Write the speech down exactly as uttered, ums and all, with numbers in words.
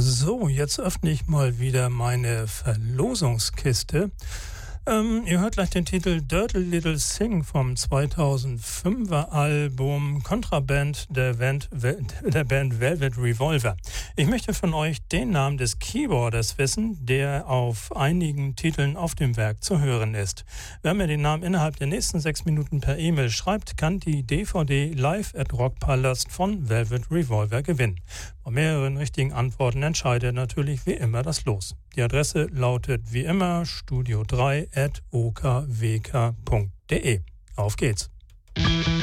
So, jetzt öffne ich mal wieder meine Verlosungskiste. Ähm, ihr hört gleich den Titel Dirty Little Thing vom zweitausendfünfer Album Kontraband der Band, der Band Velvet Revolver. Ich möchte von euch den Namen des Keyboarders wissen, der auf einigen Titeln auf dem Werk zu hören ist. Wer mir den Namen innerhalb der nächsten sechs Minuten per E-Mail schreibt, kann die D V D Live at Rockpalast von Velvet Revolver gewinnen. Bei mehreren richtigen Antworten entscheidet natürlich wie immer das Los. Die Adresse lautet wie immer studio drei at o k w k punkt d e. Auf geht's!